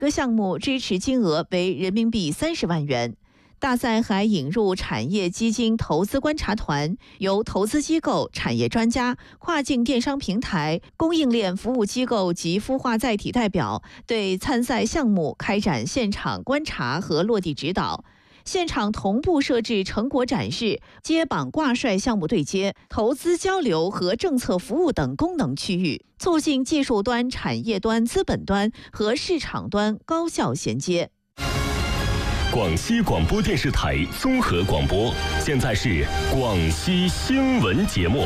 各项目支持金额为人民币30万元。大赛还引入产业基金投资观察团，由投资机构、产业专家、跨境电商平台、供应链服务机构及孵化载体代表对参赛项目开展现场观察和落地指导。现场同步设置成果展示、接榜挂帅项目对接、投资交流和政策服务等功能区域，促进技术端、产业端、资本端和市场端高效衔接。 广西广播电视台综合广播，现在是广西新闻节目。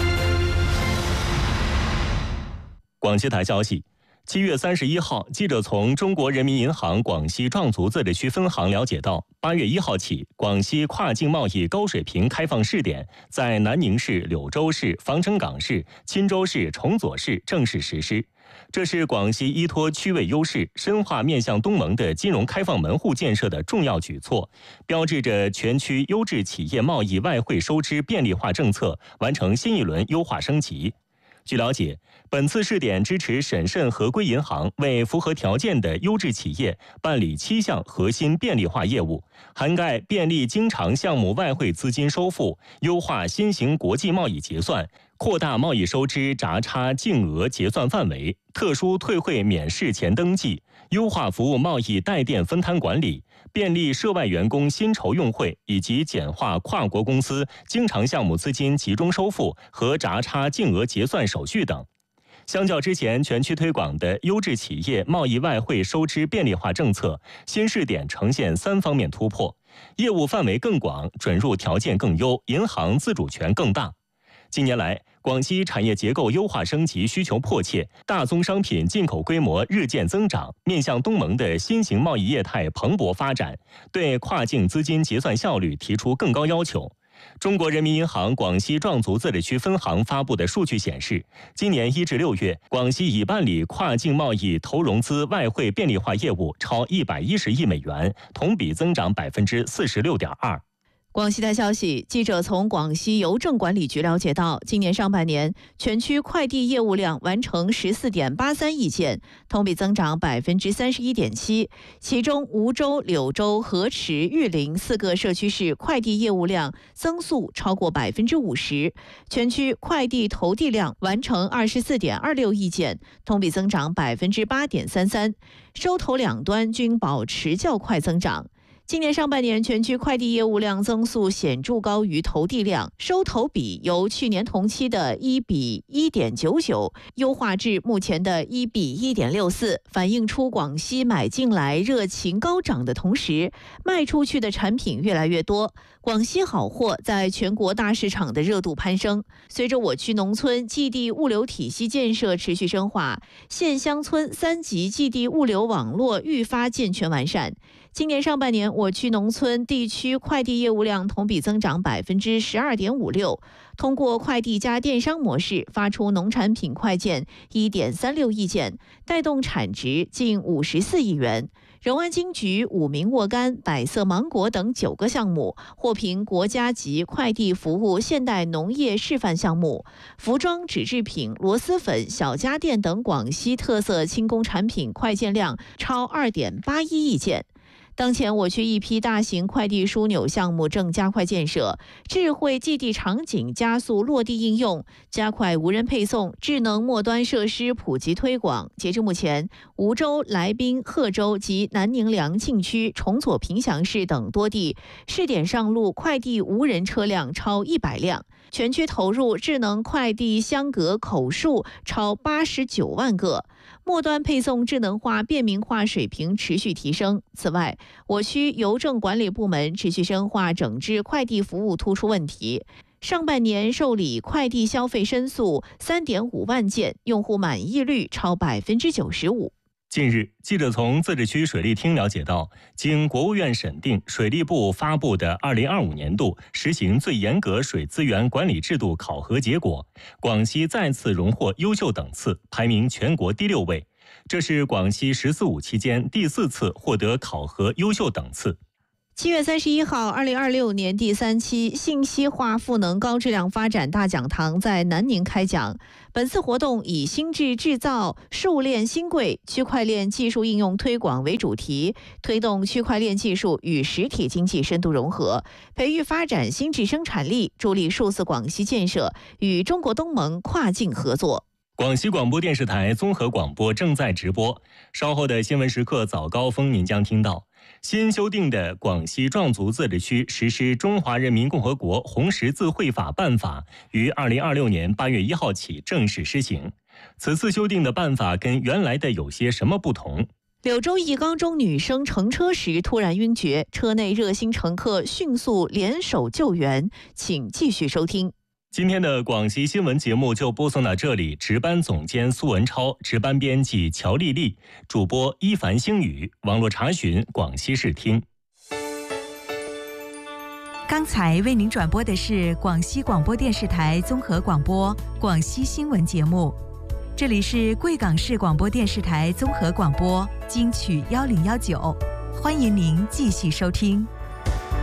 广西台消息，7月31号，记者从中国人民银行广西壮族自治区分行了解到，8月1号起，广西跨境贸易高水平开放试点在南宁市、柳州市、防城港市、钦州市、崇左市正式实施。这是广西依托区位优势，深化面向东盟的金融开放门户建设的重要举措，标志着全区优质企业贸易外汇收支便利化政策完成新一轮优化升级。据了解，本次试点支持审慎合规银行为符合条件的优质企业办理7项核心便利化业务，涵盖便利经常项目外汇资金收付、优化新型国际贸易结算、扩大贸易收支闸差净额结算范围、特殊退汇免事前登记、优化服务贸易带电分摊管理、便利涉外员工薪酬用汇以及简化跨国公司经常项目资金集中收付和闸差净额结算手续等。相较之前全区推广的优质企业贸易外汇收支便利化政策，新试点呈现3方面突破：业务范围更广，准入条件更优，银行自主权更大。近年来，广西产业结构优化升级需求迫切，大宗商品进口规模日渐增长，面向东盟的新型贸易业态蓬勃发展，对跨境资金结算效率提出更高要求。中国人民银行广西壮族自治区分行发布的数据显示，今年1至6月，广西已办理跨境贸易投融资外汇便利化业务超110亿美元，同比增长46.2%。 广西台消息，记者从广西邮政管理局了解到，今年上半年全区快递业务量完成14.83亿件，同比增长31.7%。其中，梧州、柳州、河池、玉林4个社区市快递业务量增速超过50%，全区快递投递量完成24.26亿件，同比增长8.33%，收投两端均保持较快增长。今年上半年，全区快递业务量增速显著高于投递量，收投比由去年同期的1:1.99优化至目前的1:1.64，反映出广西买进来热情高涨的同时，卖出去的产品越来越多。广西好货在全国大市场的热度攀升。随着我区农村寄递物流体系建设持续深化，县乡村3级寄递物流网络愈发健全完善。今年上半年，我区农村地区快递业务量同比增长12.56%，通过快递加电商模式发出农产品快件1.36亿件，带动产值近54亿元。荣安金桔、武明沃柑、百色芒果等9个项目获评国家级快递服务现代农业示范项目。服装、纸制品、螺蛳粉、小家电等广西特色轻工产品快件量超2.81亿件。当前，我区一批大型快递枢纽项目正加快建设，智慧寄递场景加速落地应用，加快无人配送、智能末端设施普及推广。截至目前，梧州、来宾、贺州及南宁良庆区、崇左平祥市等多地试点上路快递无人车辆超100辆，全区投入智能快递相隔口数超89万个。末端配送智能化、便民化水平持续提升。此外，我区邮政管理部门持续深化整治快递服务突出问题。上半年受理快递消费申诉3.5万件，用户满意率超95%。 近日，记者从自治区水利厅了解到，经国务院审定，水利部发布的2025年度实行最严格水资源管理制度考核结果，广西再次荣获优秀等次，排名全国第6位。这是广西“十四五”期间第4次获得考核优秀等次。 7月31号，2026年第3期信息化赋能高质量发展大讲堂在南宁开讲。本次活动以心智制造、数链新贵、区块链技术应用推广为主题，推动区块链技术与实体经济深度融合，培育发展心智生产力，助力数字广西建设与中国东盟跨境合作。 广西广播电视台综合广播正在直播，稍后的新闻时刻早高峰您将听到新修订的广西壮族自治区实施中华人民共和国红十字会法办法于2026年8月1号起正式施行。此次修订的办法跟原来的有些什么不同？ 柳州一高中女生乘车时突然晕厥，车内热心乘客迅速联手救援，请继续收听。 今天的广西新闻节目就播送到这里，值班总监苏文超，值班编辑乔丽丽，主播伊凡星宇，网络查询广西视听。 刚才为您转播的是广西广播电视台综合广播广西新闻节目，这里是贵港市广播电视台综合广播金曲1019，欢迎您继续收听。